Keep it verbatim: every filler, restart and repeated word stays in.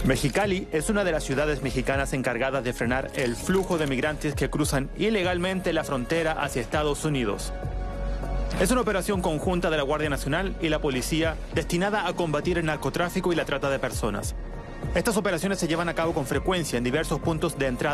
Mexicali es una de las ciudades mexicanas encargadas de frenar el flujo de migrantes que cruzan ilegalmente la frontera hacia Estados Unidos. Es una operación conjunta de la Guardia Nacional y la policía destinada a combatir el narcotráfico y la trata de personas. Estas operaciones se llevan a cabo con frecuencia en diversos puntos de entrada